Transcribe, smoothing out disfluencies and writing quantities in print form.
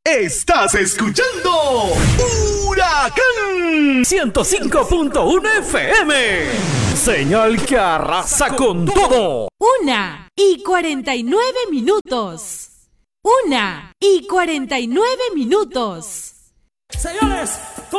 Estás escuchando Huracán 105.1 FM. Señal que arrasa con todo. 1:49. 1:49. Señores,